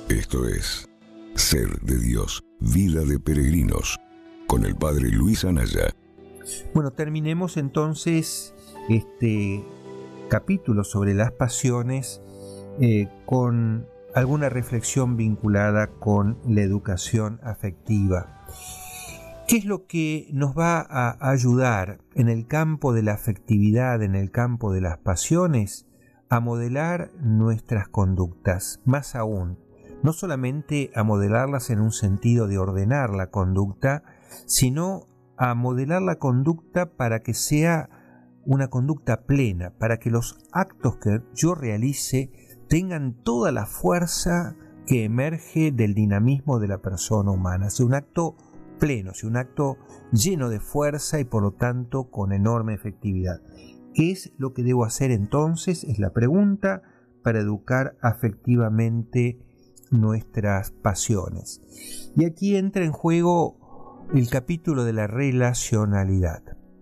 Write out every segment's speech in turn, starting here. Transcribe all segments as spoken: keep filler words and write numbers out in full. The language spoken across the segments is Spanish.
Esto es Ser de Dios, Vida de Peregrinos, con el Padre Luis Anaya. Bueno, terminemos entonces este capítulo sobre las pasiones eh, con alguna reflexión vinculada con la educación afectiva. ¿Qué es lo que nos va a ayudar en el campo de la afectividad, en el campo de las pasiones, a modelar nuestras conductas? Más aún, no solamente a modelarlas en un sentido de ordenar la conducta, sino a modelar la conducta para que sea una conducta plena, para que los actos que yo realice tengan toda la fuerza que emerge del dinamismo de la persona humana, sea un acto pleno, sea un acto lleno de fuerza y por lo tanto con enorme efectividad. ¿Qué es lo que debo hacer entonces? Es la pregunta para educar afectivamente nuestras pasiones. Y aquí entra en juego el capítulo de la relacionalidad.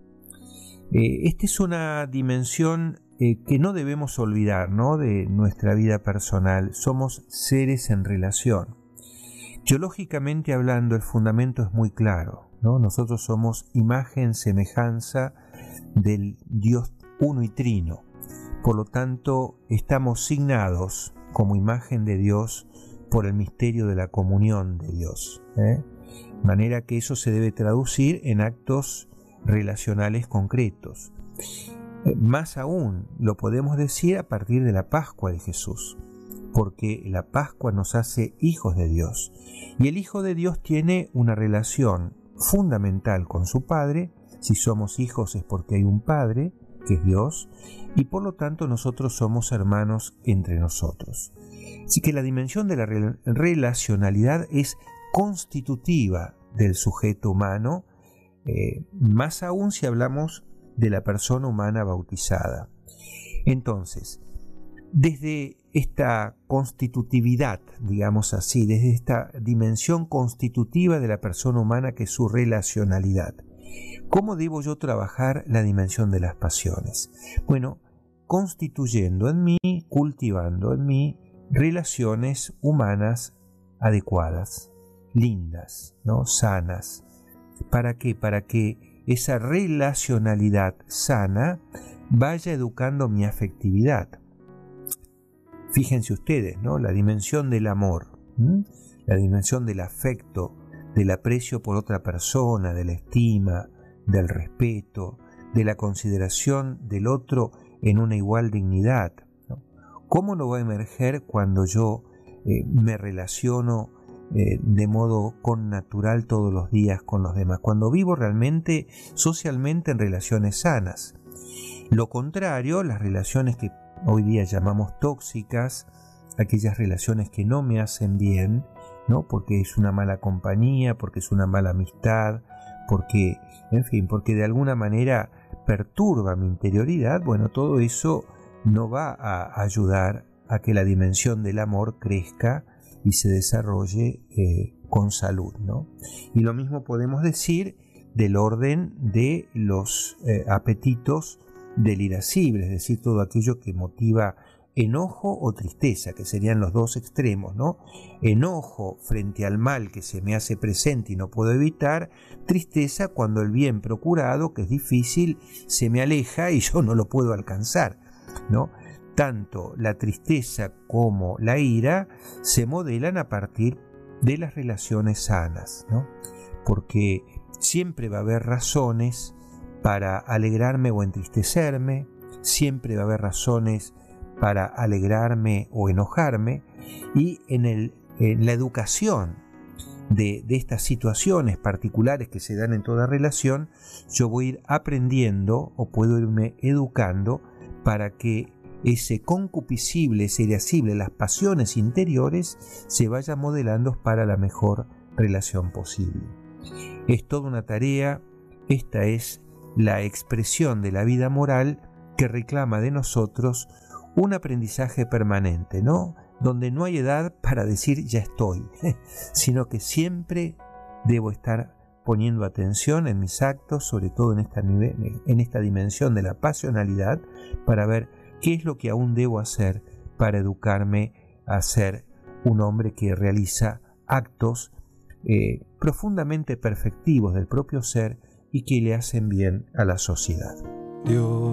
Eh, esta es una dimensión eh, que no debemos olvidar, ¿no?, de nuestra vida personal. Somos seres en relación. Teológicamente hablando, el fundamento es muy claro, ¿no? Nosotros somos imagen, semejanza del Dios uno y trino. Por lo tanto, estamos signados como imagen de Dios por el misterio de la comunión de Dios, ¿eh? De manera que eso se debe traducir en actos relacionales concretos. Más aún, lo podemos decir a partir de la Pascua de Jesús, porque la Pascua nos hace hijos de Dios. Y el Hijo de Dios tiene una relación fundamental con su Padre. Si somos hijos es porque hay un Padre, que es Dios, y por lo tanto nosotros somos hermanos entre nosotros. Así que la dimensión de la relacionalidad es constitutiva del sujeto humano, eh, más aún si hablamos de la persona humana bautizada. Entonces, desde esta constitutividad, digamos así, desde esta dimensión constitutiva de la persona humana que es su relacionalidad, ¿cómo debo yo trabajar la dimensión de las pasiones? Bueno, constituyendo en mí, cultivando en mí relaciones humanas adecuadas, lindas, ¿no?, sanas. ¿Para qué? Para que esa relacionalidad sana vaya educando mi afectividad. Fíjense ustedes, ¿no?, la dimensión del amor, ¿m? la dimensión del afecto, del aprecio por otra persona, de la estima, del respeto, de la consideración del otro en una igual dignidad, ¿no? ¿Cómo no va a emerger cuando yo eh, me relaciono eh, de modo connatural todos los días con los demás? Cuando vivo realmente socialmente en relaciones sanas. Lo contrario, las relaciones que hoy día llamamos tóxicas, aquellas relaciones que no me hacen bien, ¿no?, porque es una mala compañía, porque es una mala amistad, porque, en fin, porque de alguna manera perturba mi interioridad, bueno, todo eso no va a ayudar a que la dimensión del amor crezca y se desarrolle eh, con salud, ¿no? Y lo mismo podemos decir del orden de los eh, apetitos del irascible, es decir, todo aquello que motiva enojo o tristeza, que serían los dos extremos, ¿no? Enojo frente al mal que se me hace presente y no puedo evitar, tristeza cuando el bien procurado, que es difícil, se me aleja y yo no lo puedo alcanzar, ¿no? Tanto la tristeza como la ira se modelan a partir de las relaciones sanas, ¿no? Porque siempre va a haber razones para alegrarme o entristecerme, siempre va a haber razones para alegrarme o enojarme, y en, el, en la educación de, de estas situaciones particulares que se dan en toda relación, yo voy a ir aprendiendo o puedo irme educando para que ese concupiscible, ese irascible, las pasiones interiores se vayan modelando para la mejor relación posible. Es toda una tarea, esta es la expresión de la vida moral que reclama de nosotros un aprendizaje permanente, ¿no? Donde no hay edad para decir ya estoy, sino que siempre debo estar poniendo atención en mis actos, sobre todo en esta, nivel, en esta dimensión de la pasionalidad, para ver qué es lo que aún debo hacer para educarme a ser un hombre que realiza actos eh, profundamente perfectivos del propio ser y que le hacen bien a la sociedad. Dios